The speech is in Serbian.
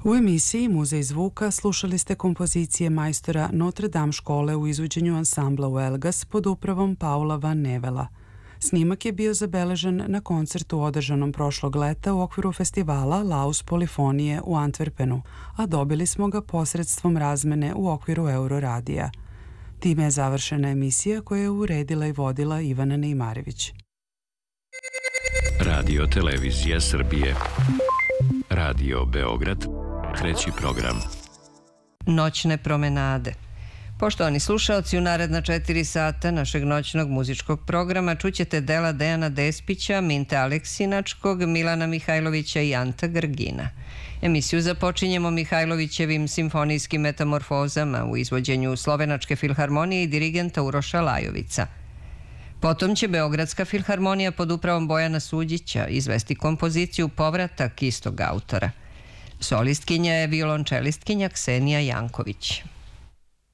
U emisiji Muzej zvuka slušali ste kompozicije majstora Notre Dame škole u izvođenju ansambla u Elgas pod upravom Paula Van Nevela. Snimak je bio zabeležen na koncertu održanom prošlog leta u okviru festivala Laus Polifonije u Antwerpenu, a dobili smo ga posredstvom razmene u okviru Euroradija. Time je završena emisija koju je uredila i vodila Ivana Neimarević. Radio Televizija Srbije. Radio Beograd. Treći program. Noćne promenade. Poštovani slušaoci, u naredna 4 sata našeg noćnog muzičkog programa čućete dela Dejana Despića, Minte Aleksinačkog, Milana Mihajlovića i Anta Grgina. Emisiju započinjemo Mihajlovićevim simfonijskim metamorfozama u izvođenju Slovenačke filharmonije i dirigenta Uroša Lajovica. Potom će Beogradska filharmonija pod upravom Bojana Suđića izvesti kompoziciju Povratak istog autora. Solistkinja je violončelistkinja Ksenija Janković.